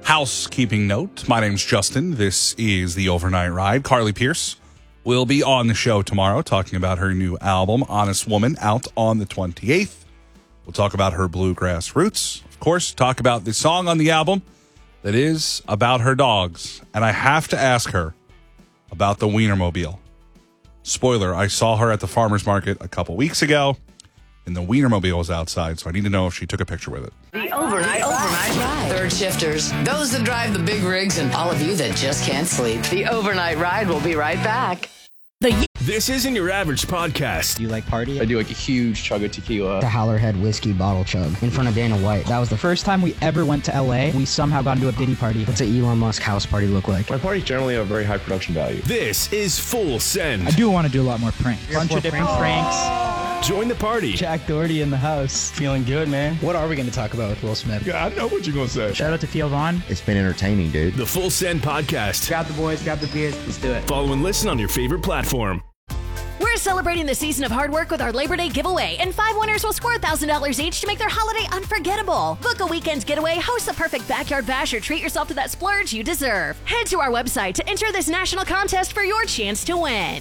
housekeeping note. My name's Justin. This is The Overnight Ride. Carly Pierce will be on the show tomorrow talking about her new album, Honest Woman, out on the 28th. We'll talk about her bluegrass roots. Of course, talk about the song on the album that is about her dogs. And I have to ask her about the Wienermobile. Spoiler, I saw her at the farmer's market a couple weeks ago, and the Wienermobile was outside, so I need to know if she took a picture with it. The overnight ride. Third shifters, those that drive the big rigs, and all of you that just can't sleep. The overnight ride will be right back. This isn't your average podcast. Do you like party? I do like a huge chug of tequila. The Howlerhead whiskey bottle chug in front of Dana White. That was the first time we ever went to LA. We somehow got into a Diddy party. What's an Elon Musk house party look like? My parties generally have very high production value. This is Full Send. I do want to do a lot more pranks. Bunch of different pranks. Join the party. Jack Doherty in the house. Feeling good, man. What are we going to talk about with Will Smith? Yeah, I know what you're going to say. Shout out to Theo Vaughn. It's been entertaining, dude. The Full Send podcast. Grab the boys, grab the beers, let's do it. Follow and listen on your favorite platform. We're celebrating the season of hard work with our Labor Day giveaway, and 5 winners will score $1,000 each to make their holiday unforgettable. Book a weekend getaway, host the perfect backyard bash, or treat yourself to that splurge you deserve. Head to our website to enter this national contest for your chance to win.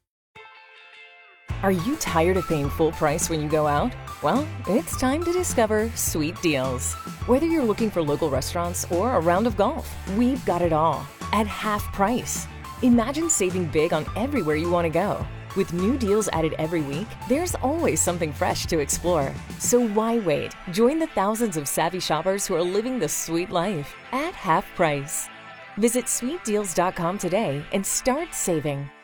Are you tired of paying full price when you go out? Well, it's time to discover Sweet Deals. Whether you're looking for local restaurants or a round of golf, we've got it all at half price. Imagine saving big on everywhere you want to go. With new deals added every week, there's always something fresh to explore. So why wait? Join the thousands of savvy shoppers who are living the sweet life at half price. Visit sweetdeals.com today and start saving.